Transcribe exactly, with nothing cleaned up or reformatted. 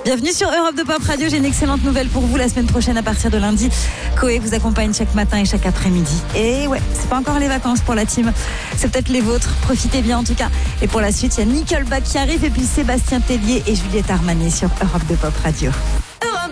Bienvenue sur Europe deux Pop Radio. J'ai une excellente nouvelle pour vous. La semaine prochaine, à partir de lundi, Coé vous accompagne chaque matin et chaque après-midi. Et ouais, c'est pas encore les vacances pour la team. C'est peut-être les vôtres. Profitez bien en tout cas. Et pour la suite, il y a Nickelback qui arrive et puis Sébastien Tellier et Juliette Armanet sur Europe deux Pop Radio.